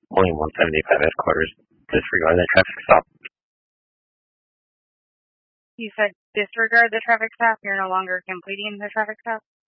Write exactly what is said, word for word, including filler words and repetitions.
Only one seventy-five headquarters. Disregard the traffic stop. You said disregard the traffic stop. You're no longer completing the traffic stop?